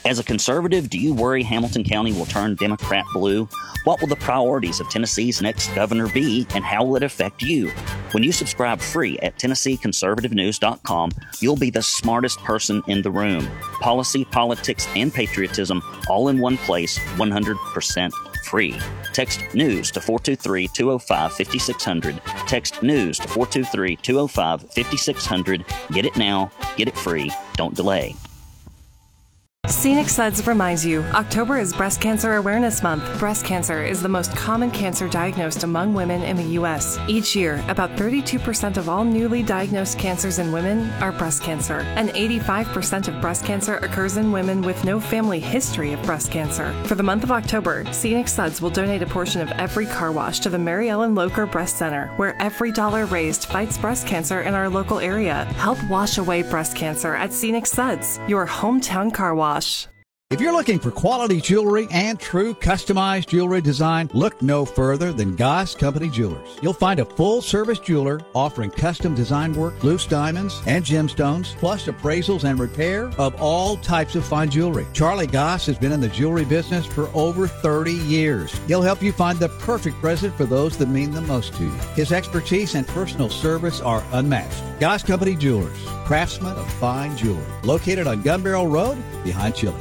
As a conservative, do you worry Hamilton County will turn Democrat blue? What will the priorities of Tennessee's next governor be, and how will it affect you? When you subscribe free at TennesseeConservativeNews.com, you'll be the smartest person in the room. Policy, politics, and patriotism all in one place, 100% free. Text NEWS to 423-205-5600. Text NEWS to 423-205-5600. Get it now. Get it free. Don't delay. Scenic Suds reminds you, October is Breast Cancer Awareness Month. Breast cancer is the most common cancer diagnosed among women in the U.S. Each year, about 32% of all newly diagnosed cancers in women are breast cancer, and 85% of breast cancer occurs in women with no family history of breast cancer. For the month of October, Scenic Suds will donate a portion of every car wash to the Mary Ellen Locher Breast Center, where every dollar raised fights breast cancer in our local area. Help wash away breast cancer at Scenic Suds, your hometown car wash. If you're looking for quality jewelry and true customized jewelry design, look no further than Goss Company Jewelers. You'll find a full-service jeweler offering custom design work, loose diamonds, and gemstones, plus appraisals and repair of all types of fine jewelry. Charlie Goss has been in the jewelry business for over 30 years. He'll help you find the perfect present for those that mean the most to you. His expertise and personal service are unmatched. Goss Company Jewelers, craftsmen of fine jewelry. Located on Gun Barrel Road, behind Chili's.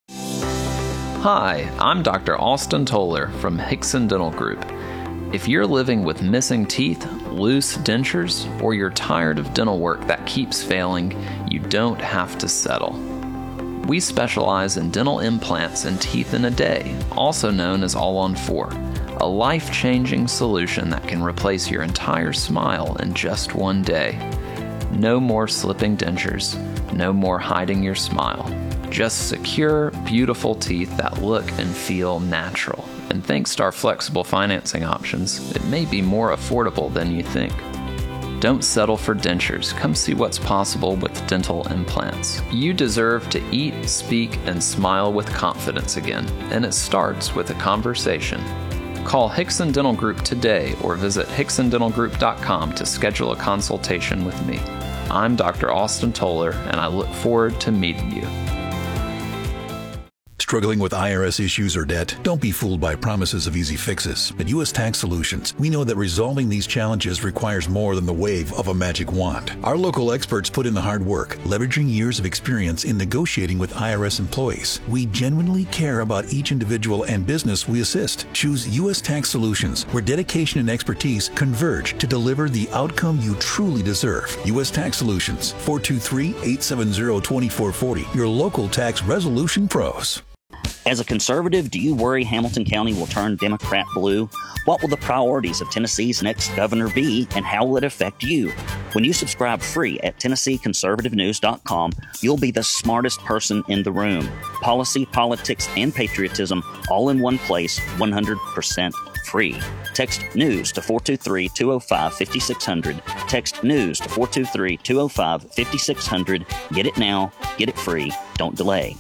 Hi, I'm Dr. Austin Toller from Hickson Dental Group. If you're living with missing teeth, loose dentures, or you're tired of dental work that keeps failing, you don't have to settle. We specialize in dental implants and teeth in a day, also known as All-on-4, a life-changing solution that can replace your entire smile in just one day. No more slipping dentures, no more hiding your smile. Just secure, beautiful teeth that look and feel natural. And thanks to our flexible financing options, it may be more affordable than you think. Don't settle for dentures. Come see what's possible with dental implants. You deserve to eat, speak, and smile with confidence again, and it starts with a conversation. Call Hickson Dental Group today or visit hicksondentalgroup.com to schedule a consultation with me. I'm Dr. Austin Toller, and I look forward to meeting you. Struggling with IRS issues or debt? Don't be fooled by promises of easy fixes. At U.S. Tax Solutions, we know that resolving these challenges requires more than the wave of a magic wand. Our local experts put in the hard work, leveraging years of experience in negotiating with IRS employees. We genuinely care about each individual and business we assist. Choose U.S. Tax Solutions, where dedication and expertise converge to deliver the outcome you truly deserve. U.S. Tax Solutions, 423-870-2440. Your local tax resolution pros. As a conservative, do you worry Hamilton County will turn Democrat blue? What will the priorities of Tennessee's next governor be, and how will it affect you? When you subscribe free at TennesseeConservativeNews.com, you'll be the smartest person in the room. Policy, politics, and patriotism all in one place, 100% free. Text NEWS to 423-205-5600. Text NEWS to 423-205-5600. Get it now. Get it free. Don't delay.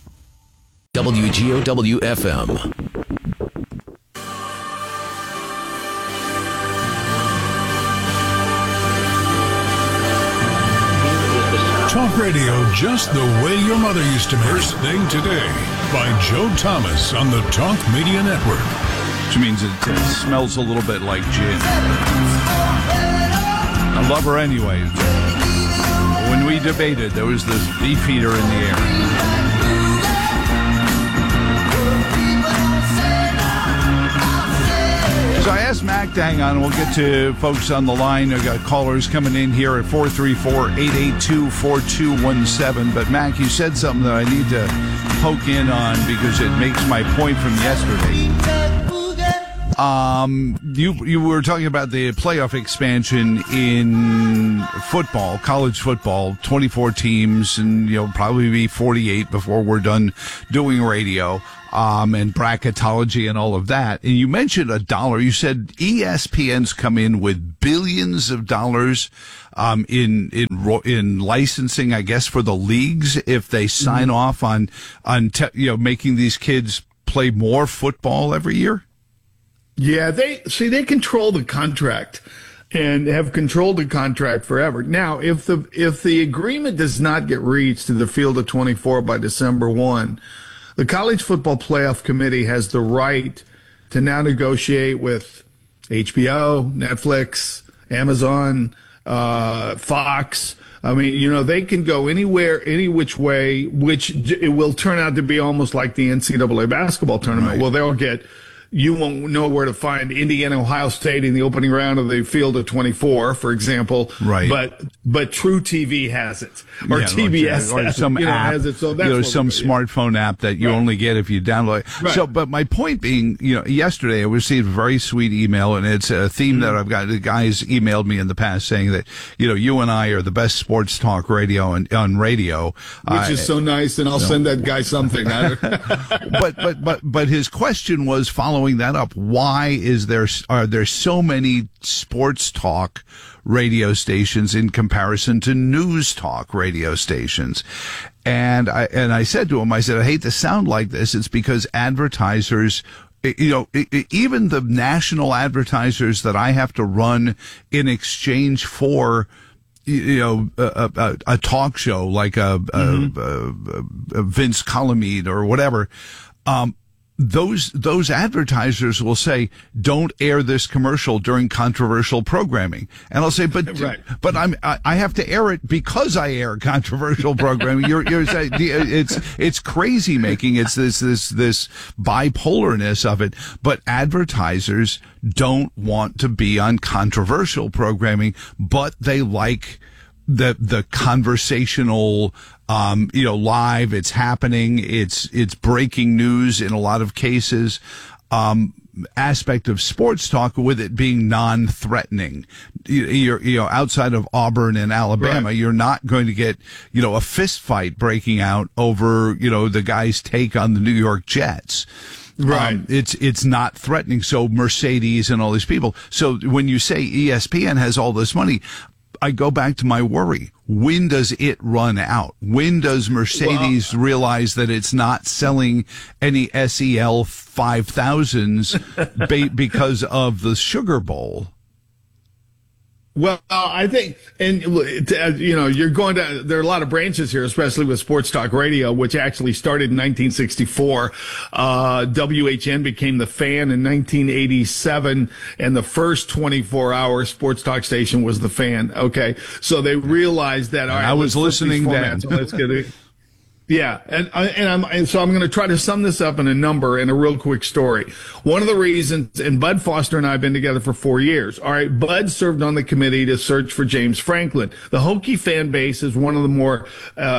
WGOW-FM. Talk radio just the way your mother used to make. First Thing Today by Joe Thomas on the Talk Media Network. Which means it smells a little bit like gin. I love her anyway. When we debated, there was this beef eater in the air. So I asked Mac to hang on. We'll get to folks on the line. I've got callers coming in here at 434-882-4217. But Mac, you said something that I need to poke in on because it makes my point from yesterday. You were talking about the playoff expansion in football, college football, 24 teams, and probably be 48 before we're done doing radio. And bracketology and all of that. And you mentioned $1. You said ESPN's come in with billions of dollars in licensing, I guess, for the leagues if they sign off on making these kids play more football every year. Yeah, they control the contract. and have controlled the contract forever. Now, if the agreement does not get reached to the field of 24 by December 1, the College Football Playoff Committee has the right to now negotiate with HBO, Netflix, Amazon, Fox. I mean, they can go anywhere, any which way, which it will turn out to be almost like the NCAA basketball tournament. Right. Well, they'll get, you won't know where to find Indiana, Ohio State in the opening round of the field of 24, for example. Right. But True TV has it, or TBS or some app, has it. So that's some smartphone app that you only get if you download it. Right. So, but my point being, yesterday I received a very sweet email, and it's a theme that I've got. The guys emailed me in the past saying that, you and I are the best sports talk radio on radio. Which is so nice, and I'll send that guy something. But his question was, following that up, why are there so many sports talk radio stations in comparison to news talk radio stations? And I said to him, I hate to sound like this. It's because advertisers, even the national advertisers that I have to run in exchange for, a talk show like a Vince Colomede or whatever, those advertisers will say, don't air this commercial during controversial programming. And I'll say, but I have to air it because I air controversial programming. You're saying it's crazy making. It's this bipolarness of it. But advertisers don't want to be on controversial programming, but they like the conversational, live, it's happening, it's breaking news in a lot of cases, aspect of sports talk, with it being non-threatening. You're outside of Auburn and Alabama, right. You're not going to get, a fist fight breaking out over, the guy's take on the New York Jets. Right. It's not threatening. So Mercedes and all these people. So when you say ESPN has all this money, I go back to my worry. When does it run out? When does Mercedes realize that it's not selling any SEL 5000s because of the Sugar Bowl? Well, I think, and you're going to, there are a lot of branches here, especially with sports talk radio, which actually started in 1964. WHN became the Fan in 1987, and the first 24-hour sports talk station was the Fan. Okay. So they realized that, all right, I was listening then. So let's get it. Yeah, and so I'm going to try to sum this up in a number and a real quick story. One of the reasons, and Bud Foster and I have been together for 4 years. All right, Bud served on the committee to search for James Franklin. The Hokie fan base is one of the more,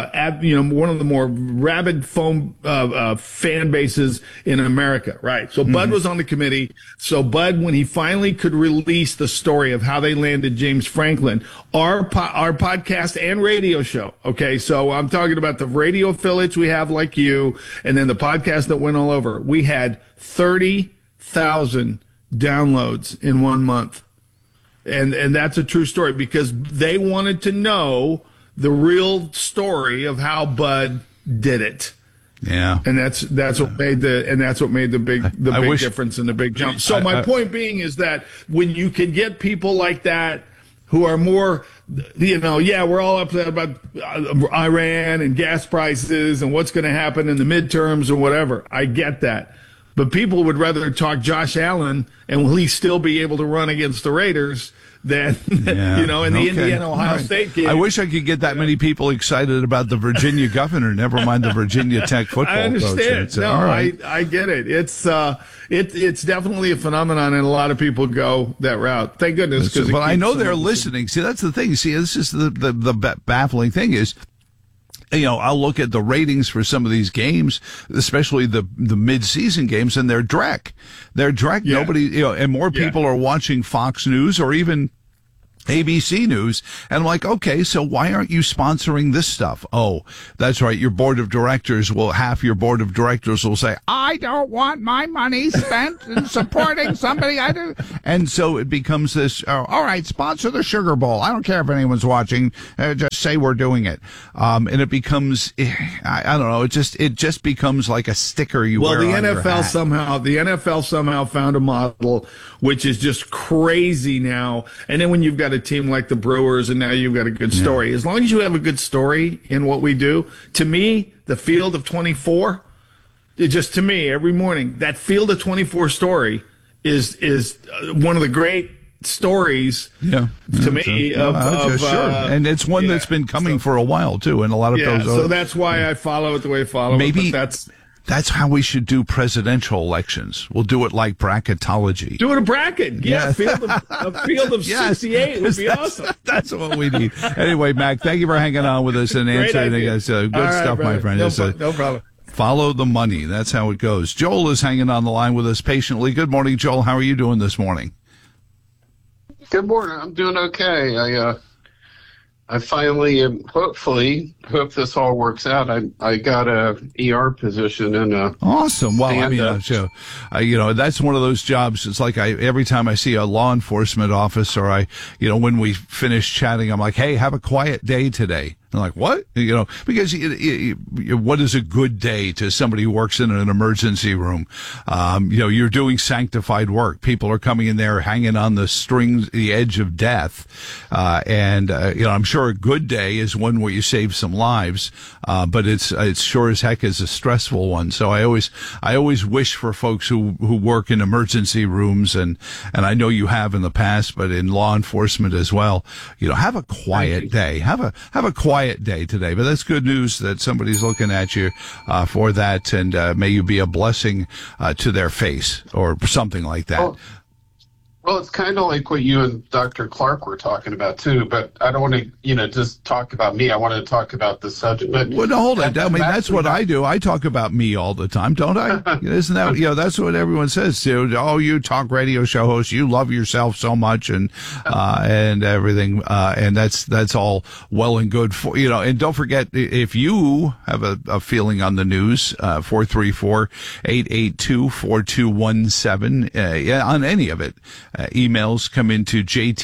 rabid fan bases in America. Right. So Bud was on the committee. So Bud, when he finally could release the story of how they landed James Franklin, our podcast and radio show. Okay, so I'm talking about the radio affiliates we have like you, and then the podcast that went all over. We had 30,000 downloads in 1 month. And that's a true story because they wanted to know the real story of how Bud did it. Yeah. And that's what made the big difference and the big jump. So my point being is that when you can get people like that who are more, we're all upset about Iran and gas prices and what's going to happen in the midterms or whatever. I get that. But people would rather talk Josh Allen and will he still be able to run against the Raiders than, in the Indiana-Ohio State game. I wish I could get that many people excited about the Virginia governor, never mind the Virginia Tech football coach. I understand. Coach. All right. I get it. It's definitely a phenomenon, and a lot of people go that route. Thank goodness. But I know they're listening. See, that's the thing. See, this is the baffling thing is, I'll look at the ratings for some of these games, especially the mid-season games, and they're dreck. They're dreck. Yeah. Nobody, and more people are watching Fox News or even ABC News. And I'm like, okay, so why aren't you sponsoring this stuff? Oh, that's right. Your board of directors half your board of directors will say, I don't want my money spent in supporting somebody I do. And so it becomes this, all right, sponsor the Sugar Bowl. I don't care if anyone's watching. Just say we're doing it. And it becomes, I don't know, it just becomes like a sticker you wear on your hat. The NFL somehow found a model which is just crazy now. And then when you've got a team like the Brewers and now you've got a good story, as long as you have a good story in what we do, to me, the Field of 24, to me, every morning, that Field of 24 story is one of the great stories to me sure. And it's one that's been coming for a while too, and a lot of those. So that's why I follow it the way I follow it. But that's how we should do presidential elections. We'll do it like bracketology. Do it a bracket. Yeah, a field of 68 would be awesome. That's what we need. Anyway, Mac, thank you for hanging on with us and answering. Good stuff, my friend. No problem. Follow the money. That's how it goes. Joel is hanging on the line with us patiently. Good morning, Joel. How are you doing this morning? Good morning. I'm doing okay. I finally, hopefully, hope this all works out. I got a ER position in a awesome. Well, I mean, that's one of those jobs. It's like every time I see a law enforcement officer, when we finish chatting, I'm like, hey, have a quiet day today. I'm like, what? Because what is a good day to somebody who works in an emergency room? You're doing sanctified work. People are coming in there hanging on the edge of death. I'm sure a good day is one where you save some lives. But it's sure as heck is a stressful one. So I always wish for folks who work in emergency rooms, and I know you have in the past, but in law enforcement as well, have a quiet day. Have a quiet day today. But that's good news that somebody's looking at you for that, and may you be a blessing to their face or something like that. Well, it's kind of like what you and Dr. Clark were talking about too, but I don't want to, just talk about me. I want to talk about the subject. But well, no, hold on. I mean, that's what I do. I talk about me all the time, don't I? Isn't that, that's what everyone says too. Oh, you talk radio show host, you love yourself so much and everything. And that's all well and good for, and don't forget, if you have a feeling on the news, 434-882-4217, on any of it. Emails come into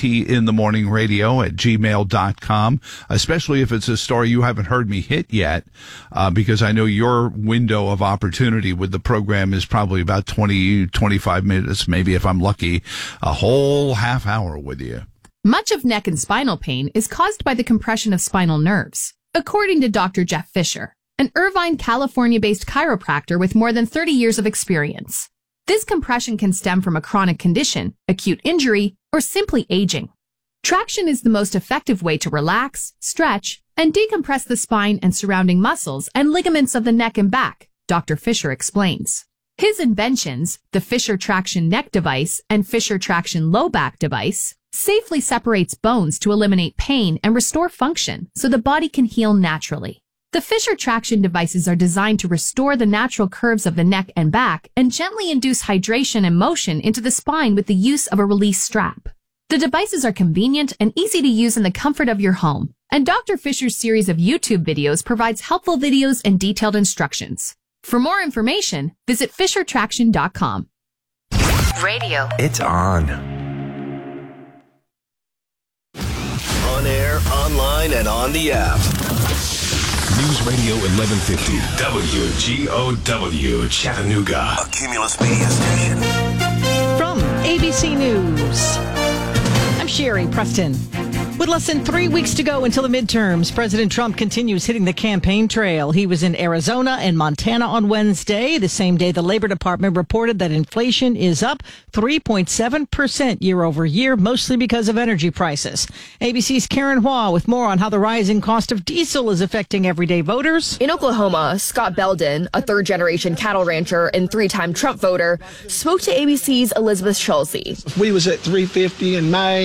jtinthemorningradio@gmail.com, especially if it's a story you haven't heard me hit yet, because I know your window of opportunity with the program is probably about 20, 25 minutes, maybe if I'm lucky, a whole half hour with you. Much of neck and spinal pain is caused by the compression of spinal nerves, according to Dr. Jeff Fisher, an Irvine, California-based chiropractor with more than 30 years of experience. This compression can stem from a chronic condition, acute injury, or simply aging. Traction is the most effective way to relax, stretch, and decompress the spine and surrounding muscles and ligaments of the neck and back, Dr. Fisher explains. His inventions, the Fisher Traction Neck Device and Fisher Traction Low Back Device, safely separates bones to eliminate pain and restore function so the body can heal naturally. The Fisher Traction devices are designed to restore the natural curves of the neck and back and gently induce hydration and motion into the spine with the use of a release strap. The devices are convenient and easy to use in the comfort of your home, and Dr. Fisher's series of YouTube videos provides helpful videos and detailed instructions. For more information, visit FisherTraction.com. Radio. It's on. On air, online, and on the app. News Radio 1150 WGOW Chattanooga. A Cumulus Media station. From ABC News, I'm Sherry Preston. With less than 3 weeks to go until the midterms, President Trump continues hitting the campaign trail. He was in Arizona and Montana on Wednesday, the same day the Labor Department reported that inflation is up 3.7% year over year, mostly because of energy prices. ABC's Karen Hua with more on how the rising cost of diesel is affecting everyday voters. In Oklahoma, Scott Belden, a third-generation cattle rancher and three-time Trump voter, spoke to ABC's Elizabeth Schulze. We was at $3.50 in May.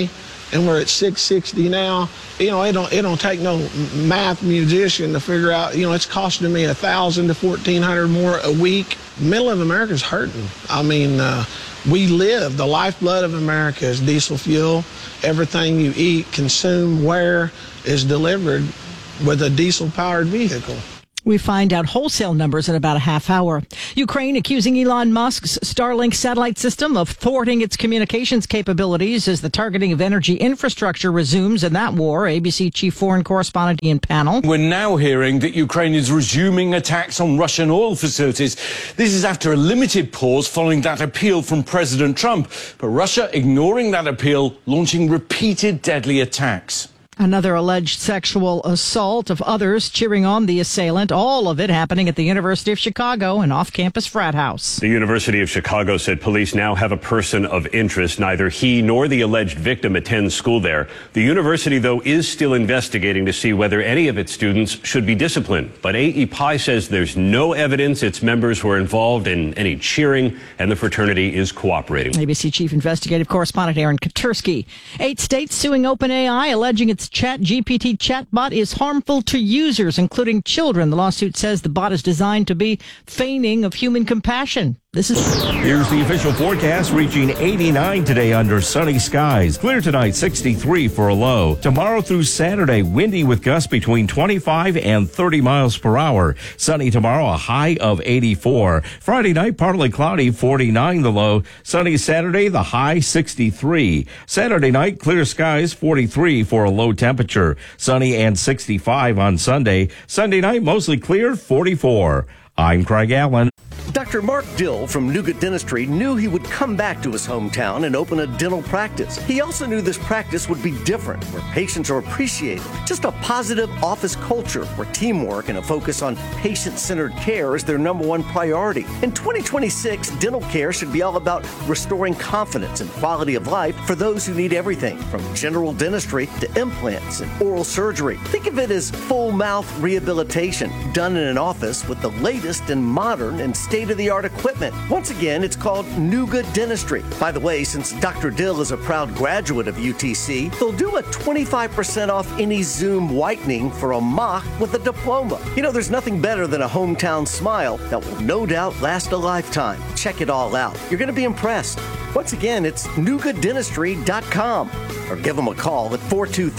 and we're at 660 now. You know, it don't take no math musician to figure out, you know, it's costing me $1,000 to $1,400 more a week. Middle of America's hurting. I mean, we live, the lifeblood of America is diesel fuel. Everything you eat, consume, wear is delivered with a diesel-powered vehicle. We find out wholesale numbers in about a half hour. Ukraine accusing Elon Musk's Starlink satellite system of thwarting its communications capabilities as the targeting of energy infrastructure resumes in that war. ABC chief foreign correspondent Ian Pannell. We're now hearing that Ukraine is resuming attacks on Russian oil facilities. This is after a limited pause following that appeal from President Trump. But Russia ignoring that appeal, launching repeated deadly attacks. Another alleged sexual assault of others cheering on the assailant. All of it happening at the University of Chicago, an off-campus frat house. The University of Chicago said police now have a person of interest. Neither he nor the alleged victim attends school there. The university, though, is still investigating to see whether any of its students should be disciplined. But AEPI says there's no evidence its members were involved in any cheering, and the fraternity is cooperating. ABC chief investigative correspondent Aaron Katursky. 8 states suing OpenAI, alleging its ChatGPT chatbot is harmful to users, including children. The lawsuit says the bot is designed to be feigning of human compassion. Here's the official forecast, reaching 89 today under sunny skies. Clear tonight, 63 for a low. Tomorrow through Saturday, windy with gusts between 25 and 30 miles per hour. Sunny tomorrow, a high of 84. Friday night, partly cloudy, 49 the low. Sunny Saturday, the high 63. Saturday night, clear skies, 43 for a low temperature. Sunny and 65 on Sunday. Sunday night, mostly clear, 44. I'm Craig Allen. Dr. Mark Dill from Nuga Dentistry knew he would come back to his hometown and open a dental practice. He also knew this practice would be different, where patients are appreciated. Just a positive office culture where teamwork and a focus on patient-centered care is their #1 priority. In 2026, dental care should be all about restoring confidence and quality of life for those who need everything from general dentistry to implants and oral surgery. Think of it as full mouth rehabilitation done in an office with the latest and modern and state-of-the-art equipment. Once again, it's called Nuga Dentistry. By the way, since Dr. Dill is a proud graduate of UTC, they'll do a 25% off any Zoom whitening for a mock with a diploma. You know, there's nothing better than a hometown smile that will no doubt last a lifetime. Check it all out. You're going to be impressed. Once again, it's NugaDentistry.com or give them a call at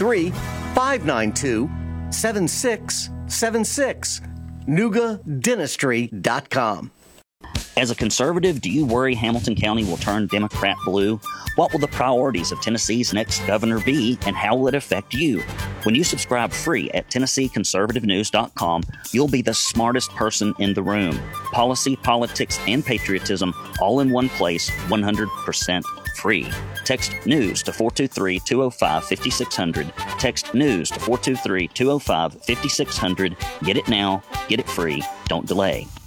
423-592-7676. NugaDentistry.com. As a conservative, do you worry Hamilton County will turn Democrat blue? What will the priorities of Tennessee's next governor be, and how will it affect you? When you subscribe free at TennesseeConservativeNews.com, you'll be the smartest person in the room. Policy, politics, and patriotism all in one place, 100% free. Text NEWS to 423-205-5600. Text NEWS to 423-205-5600. Get it now. Get it free. Don't delay.